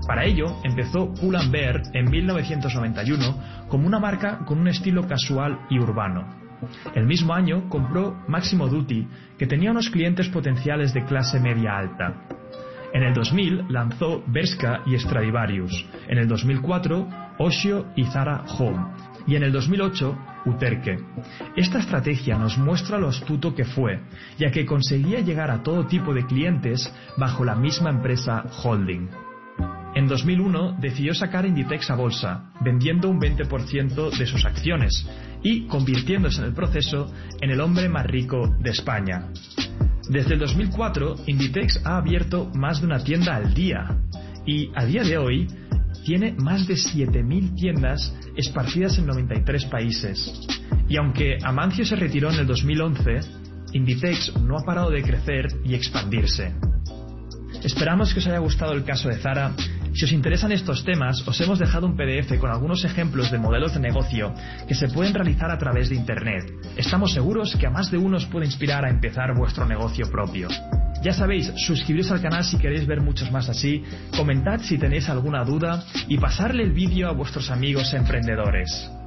Para ello, empezó Pull&Bear en 1991 como una marca con un estilo casual y urbano. El mismo año compró Massimo Dutti, que tenía unos clientes potenciales de clase media alta. En el 2000 lanzó Bershka y Stradivarius, en el 2004 Oshio y Zara Home, y en el 2008 Uterque. Esta estrategia nos muestra lo astuto que fue, ya que conseguía llegar a todo tipo de clientes bajo la misma empresa holding. En 2001 decidió sacar Inditex a bolsa, vendiendo un 20% de sus acciones y convirtiéndose en el proceso en el hombre más rico de España. Desde el 2004, Inditex ha abierto más de una tienda al día y, a día de hoy, tiene más de 7.000 tiendas esparcidas en 93 países. Y aunque Amancio se retiró en el 2011, Inditex no ha parado de crecer y expandirse. Esperamos que os haya gustado el caso de Zara. Si os interesan estos temas, os hemos dejado un PDF con algunos ejemplos de modelos de negocio que se pueden realizar a través de Internet. Estamos seguros que a más de uno os puede inspirar a empezar vuestro negocio propio. Ya sabéis, suscribiros al canal si queréis ver muchos más así, comentad si tenéis alguna duda y pasarle el vídeo a vuestros amigos emprendedores.